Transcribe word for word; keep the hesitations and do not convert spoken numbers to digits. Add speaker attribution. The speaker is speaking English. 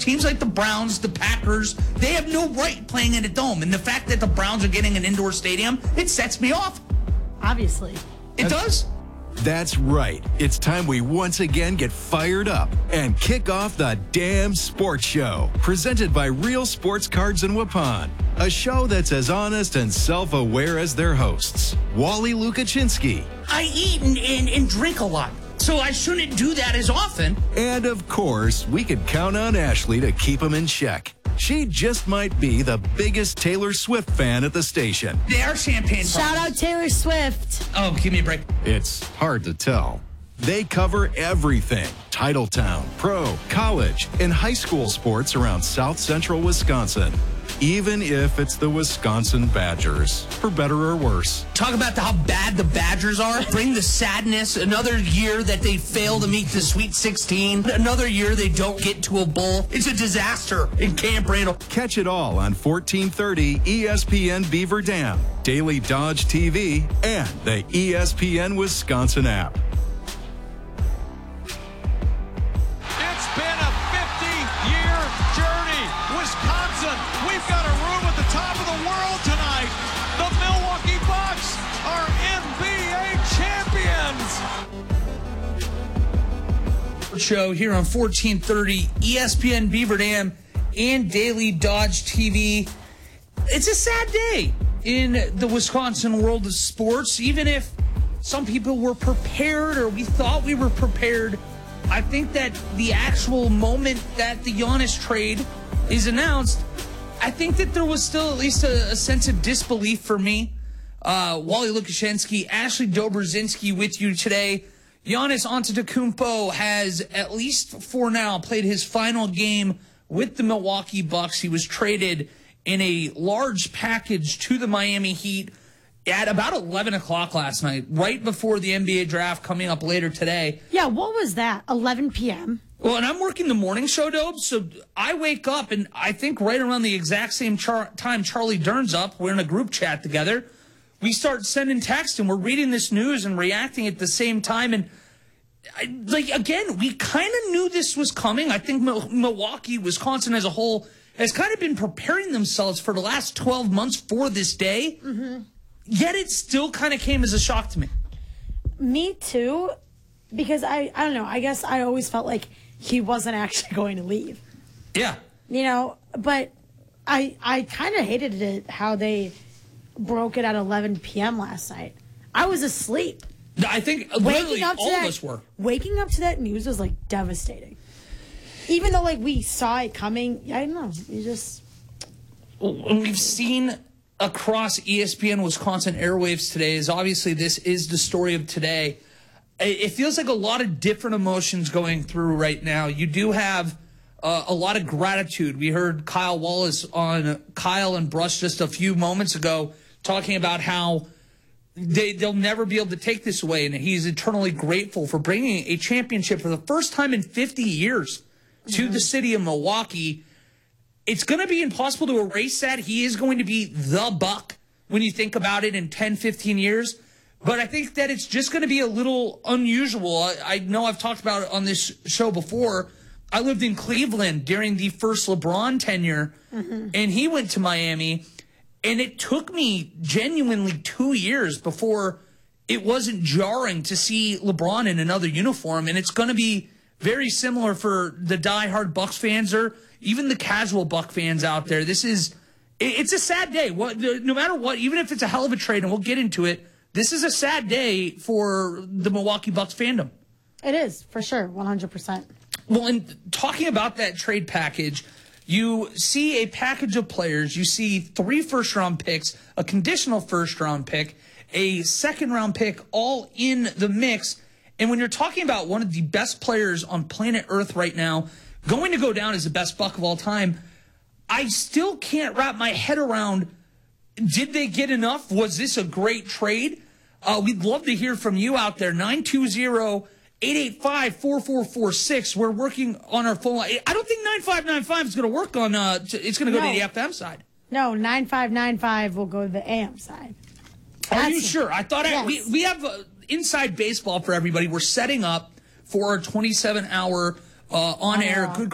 Speaker 1: teams like the Browns, the Packers, they have no right playing in a dome. And the fact that the Browns are getting an indoor stadium, it sets me off.
Speaker 2: Obviously.
Speaker 1: It does.
Speaker 3: That's right. It's time we once again get fired up and kick off the damn sports show. Presented by Real Sports Cards in Waupun. A show that's as honest and self-aware as their hosts. Wally Lukaczynski.
Speaker 1: I eat and, and, and drink a lot, so I shouldn't do that as often.
Speaker 3: And of course, we could count on Ashley to keep him in check. She just might be the biggest Taylor Swift fan at the station.
Speaker 1: They are champagne
Speaker 2: Shout
Speaker 1: problems.
Speaker 2: out Taylor Swift.
Speaker 1: Oh, give me a break.
Speaker 3: It's hard to tell. They cover everything. Titletown, pro, college, and high school sports around South Central Wisconsin. Even if it's the Wisconsin Badgers, for better or worse.
Speaker 1: Talk about how bad the Badgers are. Bring the sadness. Another year that they fail to meet the Sweet sixteen. Another year they don't get to a bowl. It's a disaster in Camp Randall.
Speaker 3: Catch it all on fourteen thirty E S P N Beaver Dam, Daily Dodge T V, and the E S P N Wisconsin app.
Speaker 4: It's been a fifty-year journey. Wisconsin, we've got a room at the top of the world tonight. The Milwaukee Bucks are N B A champions.
Speaker 1: Show here on fourteen thirty E S P N Beaver Dam and Daily Dodge T V. It's a sad day in the Wisconsin world of sports. Even if some people were prepared or we thought we were prepared, I think that the actual moment that the Giannis trade is announced, I think that there was still at least a, a sense of disbelief for me. Uh, Wally Lukaczynski, Ashley Dobrzinski with you today. Giannis Antetokounmpo has, at least for now, played his final game with the Milwaukee Bucks. He was traded in a large package to the Miami Heat at about eleven o'clock last night, right before the N B A draft coming up later today.
Speaker 2: Yeah, what was that? eleven p.m.?
Speaker 1: Well, and I'm working the morning show, Dobe, so I wake up, and I think right around the exact same char- time Charlie Dern's up, we're in a group chat together. We start sending texts, and we're reading this news and reacting at the same time. And, I, like, again, we kind of knew this was coming. I think Mil- Milwaukee, Wisconsin as a whole, has kind of been preparing themselves for the last twelve months for this day. Mm-hmm. Yet it still kind of came as a shock to me.
Speaker 2: Me too, because I, I don't know, I guess I always felt like he wasn't actually going to leave.
Speaker 1: Yeah.
Speaker 2: You know, but I I kind of hated it how they broke it at eleven p.m. last night. I was asleep.
Speaker 1: I think literally all
Speaker 2: that,
Speaker 1: of us were.
Speaker 2: Waking up to that news was, like, devastating. Even though, like, we saw it coming, I don't know, you just...
Speaker 1: And we've seen across E S P N Wisconsin airwaves today is obviously this is the story of today. It feels like a lot of different emotions going through right now. You do have uh, a lot of gratitude. We heard Kyle Wallace on Kyle and Brush just a few moments ago talking about how they, they'll never be able to take this away, and he's eternally grateful for bringing a championship for the first time in fifty years to mm-hmm. the city of Milwaukee. It's going to be impossible to erase that. He is going to be the Buck when you think about it in ten, fifteen years. But I think that it's just going to be a little unusual. I, I know I've talked about it on this show before. I lived in Cleveland during the first LeBron tenure, mm-hmm. and he went to Miami. And it took me genuinely two years before it wasn't jarring to see LeBron in another uniform. And it's going to be very similar for the diehard Bucks fans or even the casual Buck fans out there. This is, it's a sad day. What, no matter what, even if it's a hell of a trade, and we'll get into it, this is a sad day for the Milwaukee Bucks fandom.
Speaker 2: It is, for sure, one hundred percent.
Speaker 1: Well, and talking about that trade package, you see a package of players. You see three first-round picks, a conditional first-round pick, a second-round pick, all in the mix. And when you're talking about one of the best players on planet Earth right now, going to go down as the best Buck of all time, I still can't wrap my head around, did they get enough? Was this a great trade? Uh, we'd love to hear from you out there. nine two zero, eight eight five, four four four six. We're working on our phone line. I don't think nine five nine five is going to work on, uh, it's going to go
Speaker 2: no.
Speaker 1: to the F M side.
Speaker 2: No, nine five nine five will go to the A M side.
Speaker 1: Are
Speaker 2: That's
Speaker 1: you sure? I thought
Speaker 2: yes.
Speaker 1: I, we, we have uh, inside baseball for everybody. We're setting up for our twenty-seven hour uh, on-air
Speaker 2: oh.
Speaker 1: Good